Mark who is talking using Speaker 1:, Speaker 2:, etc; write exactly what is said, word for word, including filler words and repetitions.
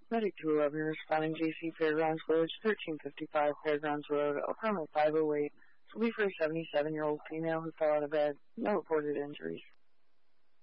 Speaker 1: Medic two eleven responding J C Fairgrounds Village, thirteen fifty-five Fairgrounds Road, apartment five oh eight. Will be for a seventy-seven-year-old female who fell out of bed. No reported injuries.